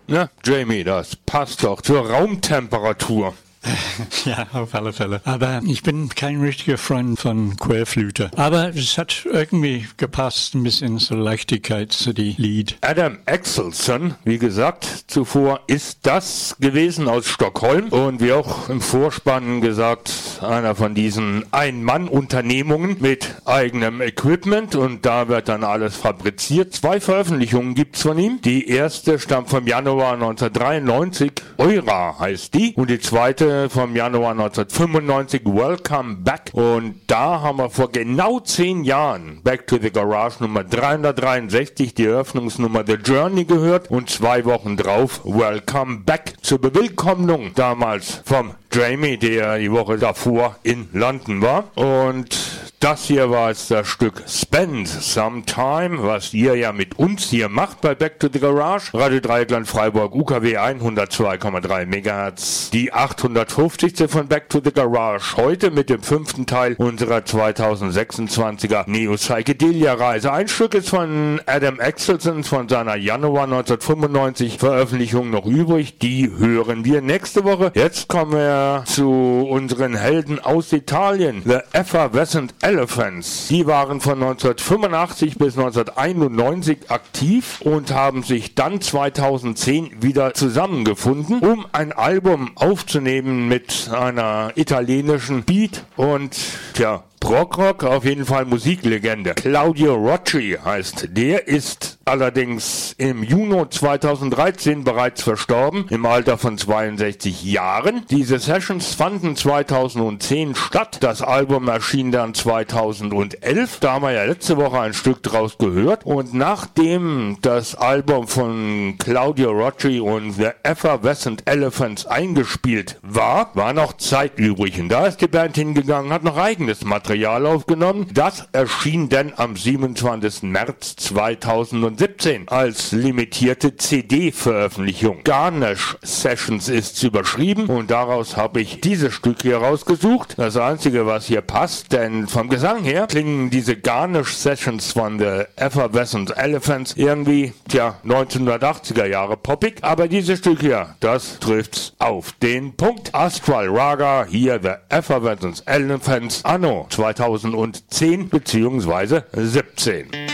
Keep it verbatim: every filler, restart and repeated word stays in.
Na, Jamie, das passt doch zur Raumtemperatur. Ja, auf alle Fälle. Aber ich bin kein richtiger Freund von Querflöte. Aber es hat irgendwie gepasst, ein bisschen zur Leichtigkeit zu die Lied. Adam Axelson, wie gesagt, zuvor ist das gewesen aus Stockholm. Und wie auch im Vorspann gesagt, einer von diesen Ein-Mann-Unternehmungen mit eigenem Equipment. Und da wird dann alles fabriziert. Zwei Veröffentlichungen gibt's von ihm. Die erste stammt vom Januar neunzehnhundertdreiundneunzig. Eura heißt die. Und die zweite vom Januar neunzehnhundertfünfundneunzig, Welcome Back. Und da haben wir vor genau zehn Jahren Back to the Garage Nummer dreihundertdreiundsechzig, die Eröffnungsnummer The Journey gehört und zwei Wochen drauf Welcome Back zur Bewillkommnung damals vom Jamie, der die Woche davor in London war. Und das hier war jetzt das Stück Spend Some Time, was ihr ja mit uns hier macht bei Back to the Garage. Radio Dreieckland Freiburg, U K W hundertzwei Komma drei Megahertz. Die achthundertfünfzigste von Back to the Garage. Heute mit dem fünften Teil unserer zweitausendsechsundzwanziger Neo-Psychedelia-Reise. Ein Stück ist von Adam Axelson von seiner Januar neunzehnhundertfünfundneunzig Veröffentlichung noch übrig. Die hören wir nächste Woche. Jetzt kommen wir zu unseren Helden aus Italien. The Effervescent Elephants. Die waren von neunzehnhundertfünfundachtzig bis neunzehnhunderteinundneunzig aktiv und haben sich dann zweitausendzehn wieder zusammengefunden, um ein Album aufzunehmen mit einer italienischen Beat und tja, Prog-Rock, auf jeden Fall Musiklegende. Claudio Rocci heißt. Der ist allerdings im Juni zweitausenddreizehn bereits verstorben, im Alter von zweiundsechzig Jahren. Diese Sessions fanden zweitausendzehn statt. Das Album erschien dann zweitausendelf. Da haben wir ja letzte Woche ein Stück draus gehört. Und nachdem das Album von Claudio Rocci und The Effervescent Elephants eingespielt war, war noch Zeit übrig. Und da ist die Band hingegangen, hat noch eigenes Material aufgenommen. Das erschien dann am siebenundzwanzigsten März zweitausendsiebzehn als limitierte C D-Veröffentlichung. Garnish Sessions ist überschrieben und daraus habe ich dieses Stück hier rausgesucht. Das einzige, was hier passt, denn vom Gesang her klingen diese Garnish Sessions von The Effervescent Elephants irgendwie, tja, neunzehnhundertachtziger Jahre poppig, aber dieses Stück hier, das trifft's auf den Punkt. Astral Raga, hier The Effervescent Elephants, anno zweitausendzehn bzw. siebzehn.